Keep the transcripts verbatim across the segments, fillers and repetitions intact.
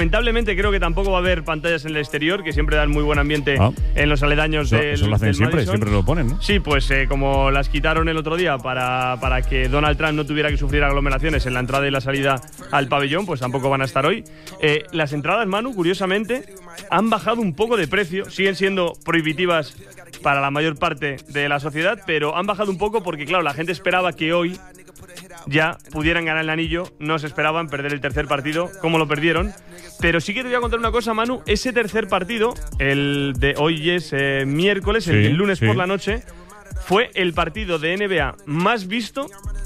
Lamentablemente creo que tampoco va a haber pantallas en el exterior, que siempre dan muy buen ambiente ah. en los aledaños eso, del Eso lo hacen del siempre, Madison. siempre lo ponen, ¿no? Sí, pues eh, como las quitaron el otro día para, para que Donald Trump no tuviera que sufrir aglomeraciones en la entrada y la salida al pabellón, pues tampoco van a estar hoy. Eh, las entradas, Manu, curiosamente, han bajado un poco de precio, siguen siendo prohibitivas para la mayor parte de la sociedad, pero han bajado un poco porque, claro, la gente esperaba que hoy ya pudieran ganar el anillo, no se esperaban perder el tercer partido, como lo perdieron. Pero sí que te voy a contar una cosa, Manu, ese tercer partido, el de hoy es eh, miércoles, sí, el, el lunes sí. por la noche, fue el partido de N B A más visto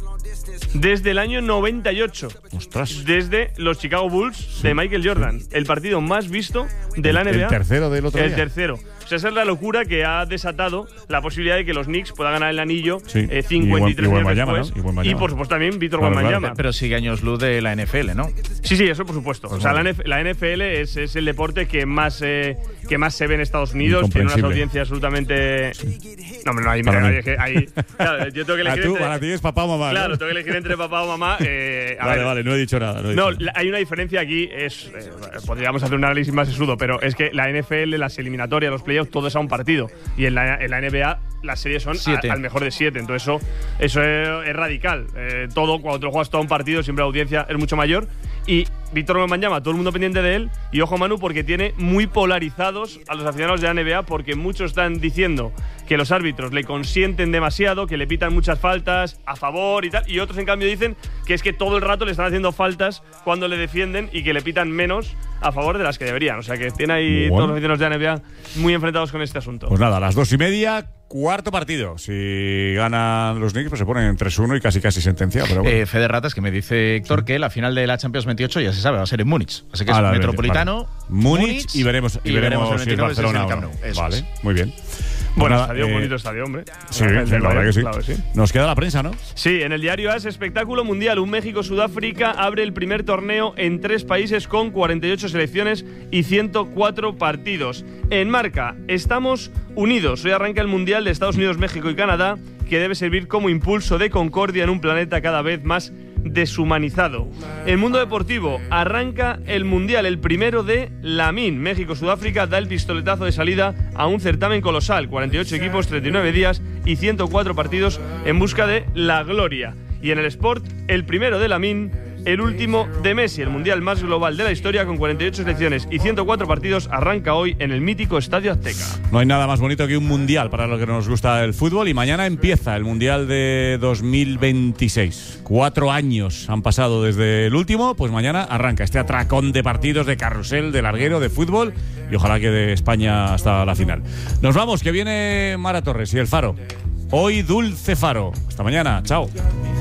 desde el año noventa y ocho. Ostras. Desde los Chicago Bulls sí. de Michael Jordan. Sí. El partido más visto de la el, N B A. El tercero del otro el día. El tercero. O sea, esa es la locura que ha desatado la posibilidad de que los Knicks puedan ganar el anillo sí. eh, cincuenta y tres años después. ¿no? Y, y por supuesto también Víctor claro, Wembanyama. Claro. Pero sigue años luz de la N F L, ¿no? Sí, sí, eso por supuesto. Pues o sea, bueno. la, N F L es, es el deporte que más, eh, que más se ve en Estados Unidos. Tiene unas audiencias absolutamente… Sí. No, hombre, no, hay… Mira, hay, hay claro, yo tengo que elegir tú, entre… Para ti es papá o mamá. Claro, ¿no? tengo que elegir entre papá o mamá. Eh, a vale, ver, vale, no he dicho nada. No, he no dicho nada. hay una diferencia aquí. Es, eh, podríamos hacer un análisis más sesudo, pero es que la N F L, las eliminatorias, los playoffs, todo es a un partido. Y en la, en la N B A las series son a, al mejor de siete. Entonces eso, eso es, es radical. Eh, todo, cuando tú juegas todo un partido, siempre la audiencia es mucho mayor. Y Víctor Wembanyama, todo el mundo pendiente de él. Y ojo, Manu, porque tiene muy polarizados a los aficionados de la N B A, porque muchos están diciendo que los árbitros le consienten demasiado, que le pitan muchas faltas a favor y tal. Y otros, en cambio, dicen que es que todo el rato le están haciendo faltas cuando le defienden y que le pitan menos a favor de las que deberían. O sea que tiene ahí bueno. todos los aficionados de la N B A muy enfrentados con este asunto. Pues nada, a las dos y media, cuarto partido. Si ganan los Knicks, pues se ponen tres uno y casi casi sentenciado. Pero bueno. eh, Fede Ratas, que me dice Héctor sí. que la final de la Champions veintiocho ya se sabe, va a ser en Múnich. Así que ah, es Metropolitano, vale. Múnich, Múnich y veremos, y, y veremos, veremos el si es Barcelona si es el Camp Nou. Eso vale, es. muy bien. Bueno, nada, estadio, eh, bonito estadio, hombre. Sí, la verdad que sí. Claro, sí. Nos queda la prensa, ¿no? Sí, en el diario AS, espectáculo mundial. Un México-Sudáfrica abre el primer torneo en tres países con cuarenta y ocho selecciones y ciento cuatro partidos. En Marca, estamos unidos. Hoy arranca el Mundial de Estados Unidos, México y Canadá, que debe servir como impulso de concordia en un planeta cada vez más deshumanizado. En Mundo Deportivo arranca el Mundial, el primero de Lamin. México-Sudáfrica da el pistoletazo de salida a un certamen colosal. cuarenta y ocho equipos, treinta y nueve días y ciento cuatro partidos en busca de la gloria. Y en el Sport, el primero de Lamin, el último de Messi. El Mundial más global de la historia, con cuarenta y ocho selecciones y ciento cuatro partidos, arranca hoy en el mítico Estadio Azteca. No hay nada más bonito que un Mundial para los que nos gusta el fútbol, y mañana empieza el Mundial de dos mil veintiséis. Cuatro años han pasado desde el último, pues mañana arranca este atracón de partidos, de carrusel, de larguero, de fútbol, y ojalá que de España hasta la final. Nos vamos, que viene Mara Torres y El Faro. Hoy Dulce Faro. Hasta mañana, chao.